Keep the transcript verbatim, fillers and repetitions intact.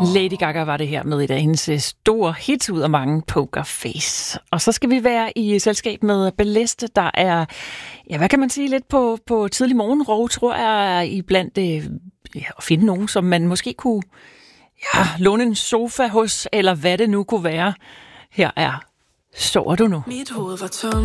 Lady Gaga var det her med et af hendes store hits ud af mange, Poker Face. Og så skal vi være i selskab med Balleste, der er, ja, hvad kan man sige, lidt på, på tidlig morgenrov, tror jeg, i blandt øh, ja, at finde nogen, som man måske kunne ja, låne en sofa hos, eller hvad det nu kunne være. Her er Sover du nu? Mit hoved var tom.